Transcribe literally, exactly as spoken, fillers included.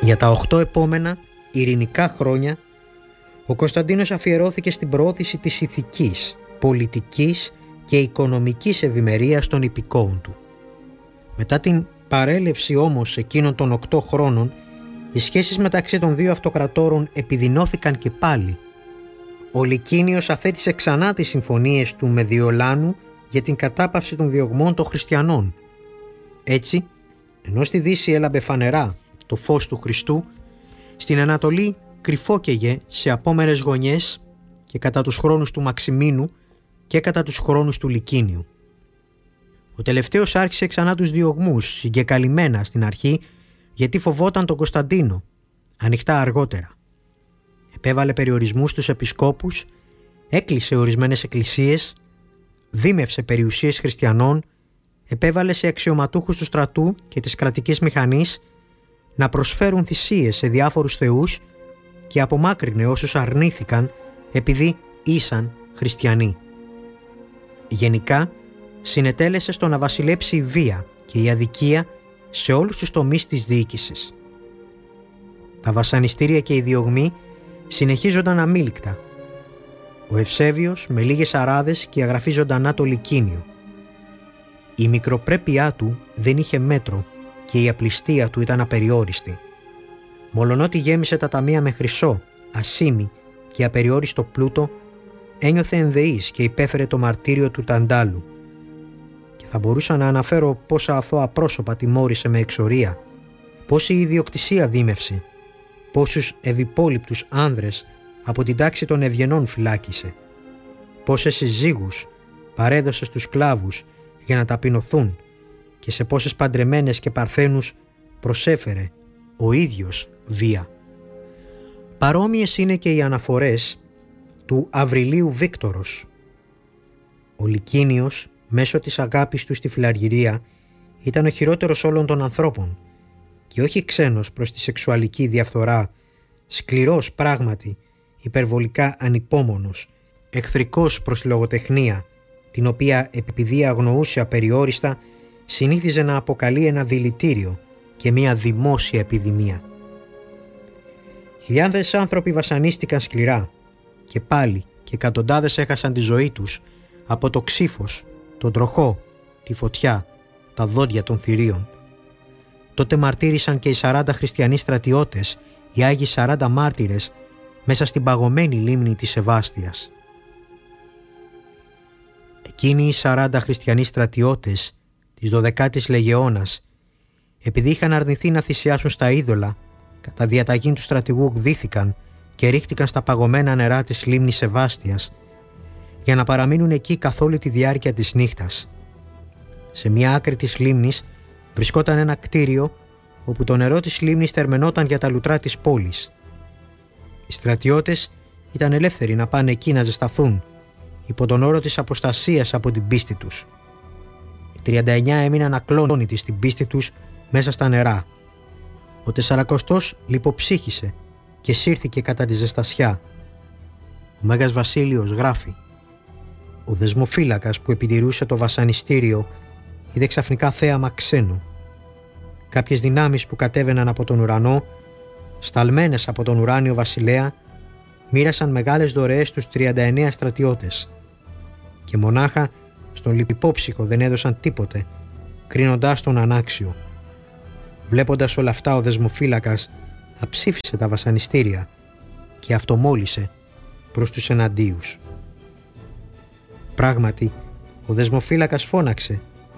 Για τα οχτώ επόμενα ειρηνικά χρόνια, ο Κωνσταντίνος αφιερώθηκε στην προώθηση της ηθικής, πολιτικής και οικονομικής ευημερίας των υπηκόων του. Μετά την παρέλευση όμως εκείνων των οκτώ χρόνων, οι σχέσεις μεταξύ των δύο αυτοκρατόρων επιδεινώθηκαν και πάλι. Ο Λυκίνιος αθέτησε ξανά τις συμφωνίες του Μεδιολάνου για την κατάπαυση των διωγμών των χριστιανών. Έτσι, ενώ στη Δύση έλαμπε φανερά το φως του Χριστού, στην Ανατολή κρυφόκαιγε σε απόμερες γωνιές και κατά τους χρόνους του Μαξιμίνου και κατά τους χρόνους του Λυκίνιου. Ο τελευταίος άρχισε ξανά τους διωγμούς, συγκεκαλυμμένα στην αρχή, γιατί φοβόταν τον Κωνσταντίνο, ανοιχτά αργότερα. Επέβαλε περιορισμούς στους επισκόπους, έκλεισε ορισμένες εκκλησίες, δίμευσε περιουσίες χριστιανών, επέβαλε σε αξιωματούχους του στρατού και της κρατικής μηχανής να προσφέρουν θυσίες σε διάφορους θεούς και απομάκρυνε όσους αρνήθηκαν επειδή ήσαν χριστιανοί. Γενικά, συνετέλεσε στο να βασιλέψει η βία και η αδικία σε όλους τους τομείς της διοίκησης. Τα βασανιστήρια και οι διωγμοί συνεχίζονταν αμήλικτα. Ο Ευσέβιος με λίγες αράδες και αγραφή ζωντανά το Λυκίνιο. Η μικροπρέπειά του δεν είχε μέτρο και η απληστία του ήταν απεριόριστη. Μολονότι γέμισε τα ταμεία με χρυσό, ασήμι και απεριόριστο πλούτο, ένιωθε ενδεής και υπέφερε το μαρτύριο του Ταντάλου. Και θα μπορούσα να αναφέρω πόσα αθώα πρόσωπα τιμώρησε με εξορία, πόση ιδιοκτησία δίμευσε, πόσους ευυπόλοιπτους άνδρες από την τάξη των ευγενών φυλάκισε, πόσες συζύγους παρέδωσε στους σκλάβους για να ταπεινωθούν και σε πόσες παντρεμένες και παρθένους προσέφερε ο ίδιος βία. Παρόμοιες είναι και οι αναφορές του Αυριλίου Βίκτορος. Ο Λυκίνιος, μέσω της αγάπης του στη φιλαργυρία, ήταν ο χειρότερος όλων των ανθρώπων και όχι ξένος προς τη σεξουαλική διαφθορά, σκληρός πράγματι, υπερβολικά ανυπόμονος, εχθρικός προς τη λογοτεχνία, την οποία επειδή αγνοούσε απεριόριστα, συνήθιζε να αποκαλεί ένα δηλητήριο και μια δημόσια επιδημία. Χιλιάδες άνθρωποι βασανίστηκαν σκληρά και πάλι και εκατοντάδες έχασαν τη ζωή τους από το ξύφος, τον τροχό, τη φωτιά, τα δόντια των θηρίων. Τότε μαρτύρησαν και οι σαράντα χριστιανοί στρατιώτες, οι Άγιοι σαράντα μάρτυρες, μέσα στην παγωμένη λίμνη της Σεβάστιας. Εκείνοι οι σαράντα χριστιανοί στρατιώτες της δωδεκάτης Λεγεώνας, επειδή είχαν αρνηθεί να θυσιάσουν στα είδωλα, κατά διαταγή του στρατηγού γδύθηκαν και ρίχτηκαν στα παγωμένα νερά της λίμνης Σεβάστιας για να παραμείνουν εκεί καθ' όλη τη διάρκεια της νύχτας. Σε μια άκρη της λίμνης βρισκόταν ένα κτίριο όπου το νερό της λίμνης θερμαινόταν για τα λουτρά της πόλης. Οι στρατιώτες ήταν ελεύθεροι να πάνε εκεί να ζεσταθούν υπό τον όρο της αποστασίας από την πίστη τους. Οι τριάντα εννιά έμειναν ακλόνητοι στην πίστη τους μέσα στα νερά. Ο τεσσαρακοστός λιποψύχησε και σύρθηκε κατά τη ζεστασιά. Ο Μέγας Βασίλειος γράφει: ο δεσμοφύλακας που επιτηρούσε το βασανιστήριο είδε ξαφνικά θέαμα ξένου. Κάποιες δυνάμεις που κατέβαιναν από τον ουρανό, σταλμένες από τον ουράνιο βασιλέα, μοίρασαν μεγάλες δωρεές στους τριάντα εννέα στρατιώτες και μονάχα στον λιπόψυχο δεν έδωσαν τίποτε, κρίνοντάς τον ανάξιο. Βλέποντας όλα αυτά, ο δεσμοφύλακας αψήφισε τα βασανιστήρια και αυτομόλυσε προς τους εναντίους. Πράγματι, ο δεσμοφύλακας φώναξε